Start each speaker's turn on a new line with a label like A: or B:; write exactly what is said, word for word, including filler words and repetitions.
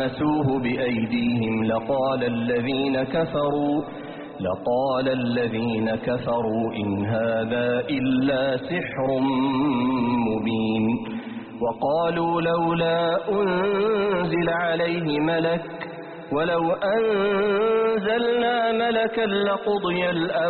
A: لمسوه بأيديهم لقال الذين كفروا لقال الذين كفروا إن هذا إلا سحر مبين وقالوا لولا أنزل عليه ملك ولو أنزلنا ملكا لقضي الأمر